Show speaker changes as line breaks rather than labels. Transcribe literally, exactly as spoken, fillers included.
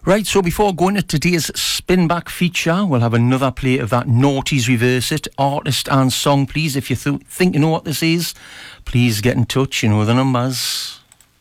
Right, so before going to today's Spin Back feature, we'll have another play of that Naughties Reverse It, artist and song, please. If you th- think you know what this is, please get in touch, you know the numbers.